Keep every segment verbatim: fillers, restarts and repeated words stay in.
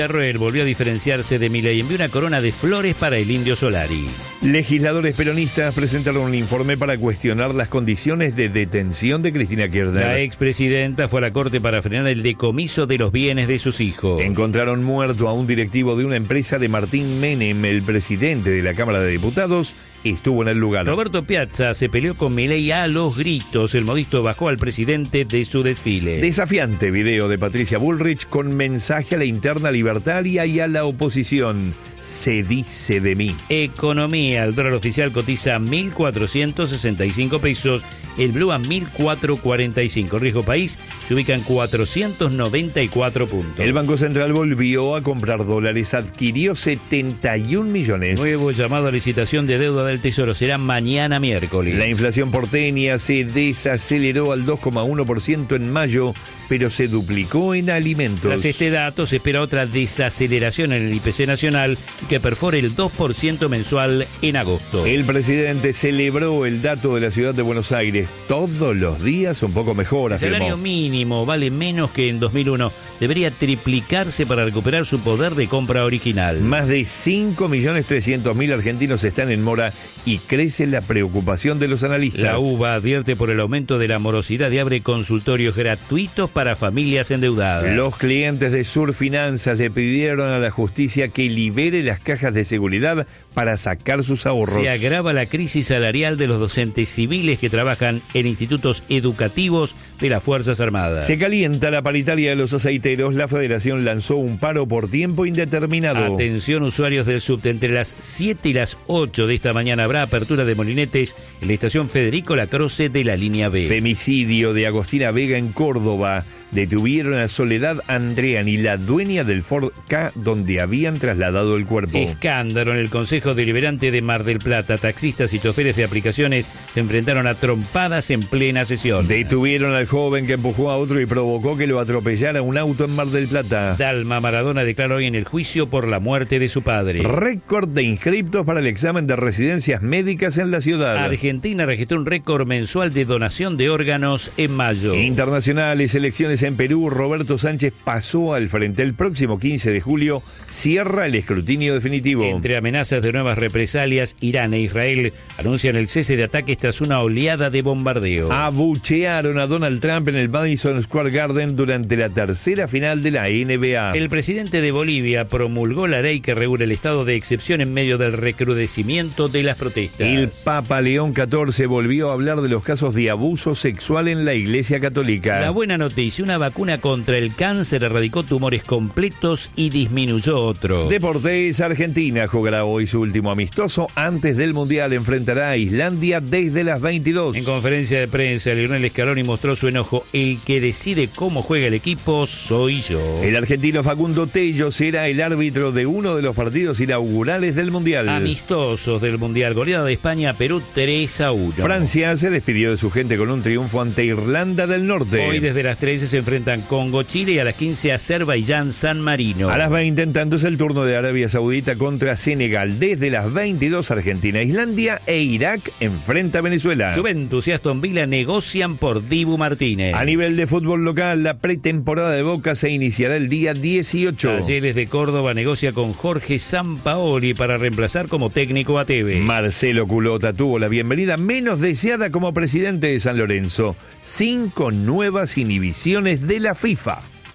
Villarroel volvió a diferenciarse de Milei. Envió una corona de flores para el Indio Solari. Legisladores peronistas presentaron un informe para cuestionar las condiciones de detención de Cristina Kirchner. La expresidenta fue a la corte para frenar el decomiso de los bienes de sus hijos. Encontraron muerto a un directivo de una empresa de Martín Menem. El presidente de la Cámara de Diputados estuvo en el lugar. Roberto Piazza se peleó con Milei a los gritos. El modisto bajó al presidente de su desfile. Desafiante video de Patricia Bullrich con mensaje a la interna libertaria y a la oposición. Se dice de mí. Economía. El dólar oficial cotiza mil cuatrocientos sesenta y cinco pesos. El blue a mil cuatrocientos cuarenta y cinco. El riesgo país se ubica en cuatrocientos noventa y cuatro puntos. El Banco Central volvió a comprar dólares. Adquirió setenta y un millones. Nuevo llamado a licitación de deuda del Tesoro. Será mañana miércoles. La inflación porteña se desaceleró al dos coma uno por ciento en mayo, pero se duplicó en alimentos. Tras este dato, se espera otra desaceleración en el I P C nacional que perfore el dos por ciento mensual en agosto. El presidente celebró el dato de la ciudad de Buenos Aires. Todos los días un poco mejor, El afirmó. salario mínimo vale menos que en dos mil uno. Debería triplicarse para recuperar su poder de compra original. Más de cinco millones trescientos mil argentinos están en mora y crece la preocupación de los analistas. La U B A advierte por el aumento de la morosidad y abre consultorios gratuitos para familias endeudadas. Los clientes de Sur Finanzas le pidieron a la justicia que libere las cajas de seguridad para sacar sus ahorros. Se agrava la crisis salarial de los docentes civiles que trabajan en institutos educativos de las Fuerzas Armadas. Se calienta la paritaria de los aceiteros. La Federación lanzó un paro por tiempo indeterminado. Atención, usuarios del subte. Entre las siete y las ocho de esta mañana habrá apertura de molinetes en la estación Federico Lacroce de la línea B. Femicidio de Agostina Vega en Córdoba. Detuvieron a Soledad Andreani, la dueña del Ford K donde habían trasladado el cuerpo. Escándalo en el Consejo Deliberante de Mar del Plata. Taxistas y choferes de aplicaciones se enfrentaron a trompadas en plena sesión. Detuvieron al joven que empujó a otro y provocó que lo atropellara un auto en Mar del Plata. Dalma Maradona declaró hoy en el juicio por la muerte de su padre. Récord de inscriptos para el examen de residencias médicas en la ciudad. Argentina registró un récord mensual de donación de órganos en mayo. Internacionales, elecciones en Perú. Roberto Sánchez pasó al frente. El próximo quince de julio cierra el escrutinio definitivo. Entre amenazas de nuevas represalias, Irán e Israel anuncian el cese de ataques tras una oleada de bombardeos. Abuchearon a Donald Trump en el Madison Square Garden durante la tercera final de la N B A. El presidente de Bolivia promulgó la ley que regula el estado de excepción en medio del recrudecimiento de las protestas. El Papa León catorce volvió a hablar de los casos de abuso sexual en la Iglesia Católica. La buena noticia, una vacuna contra el cáncer erradicó tumores completos y disminuyó otros. Deportes. Argentina jugará hoy su último amistoso antes del Mundial. Enfrentará a Islandia desde las veintidós. En conferencia de prensa, Lionel Scaloni mostró su enojo. El que decide cómo juega el equipo soy yo. El argentino Facundo Tello será el árbitro de uno de los partidos inaugurales del Mundial. Amistosos del Mundial. Goleada de España a Perú tres a uno. Francia se despidió de su gente con un triunfo ante Irlanda del Norte. Hoy desde las trece se enfrentan Congo, Chile y a las quince Azerbaiyán, San Marino. A las veinte en tanto es el turno de Arabia Saudita contra Senegal. Desde las veintidós Argentina, Islandia e Irak enfrenta a Venezuela. Juventus y Aston Villa negocian por Dibu Martínez. A nivel de fútbol local, la pretemporada de Boca se iniciará el día dieciocho. Talleres de Córdoba negocia con Jorge Sampaoli para reemplazar como técnico a Tevez. Marcelo Culota tuvo la bienvenida menos deseada como presidente de San Lorenzo. Cinco nuevas inhibiciones de la FIFA.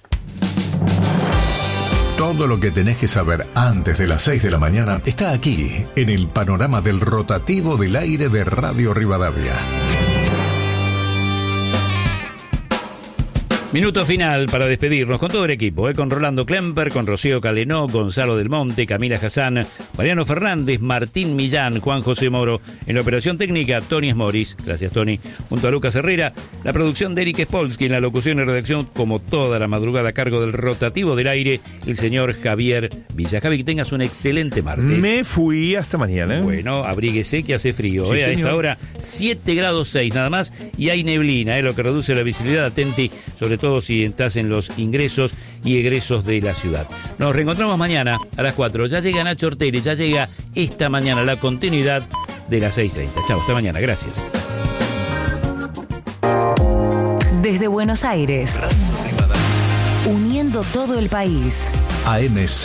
Todo lo que tenés que saber antes de las seis de la mañana está aquí, en el panorama del rotativo del aire de Radio Rivadavia. Minuto final para despedirnos con todo el equipo, ¿eh? Con Rolando Klemper, con Rocío Calenó, Gonzalo Del Monte, Camila Hassan, Mariano Fernández, Martín Millán, Juan José Moro. En la operación técnica, Tony Smoris, gracias Tony, junto a Lucas Herrera. La producción de Eric Spolsky, en la locución y redacción, como toda la madrugada a cargo del rotativo del aire, el señor Javier Villa. Javi, que tengas un excelente martes. Me fui hasta mañana. Bueno, abríguese que hace frío, Sí, ¿eh? A señor. esta hora siete grados seis nada más y hay neblina, ¿eh? Lo que reduce la visibilidad. Atenti, sobre todo si estás en los ingresos y egresos de la ciudad. Nos reencontramos mañana a las cuatro. Ya llega Nacho Orteri, ya llega esta mañana la continuidad de las seis treinta. Chao, hasta mañana, gracias. Desde Buenos Aires, uniendo todo el país. A M